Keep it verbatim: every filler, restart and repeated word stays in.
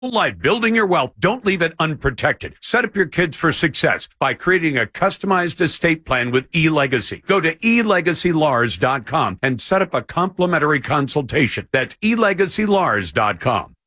Life, building your wealth. Don't leave it unprotected. Set up your kids for success by creating a customized estate plan with eLegacy. Go to e legacy lars dot com and set up a complimentary consultation. That's e legacy lars dot com.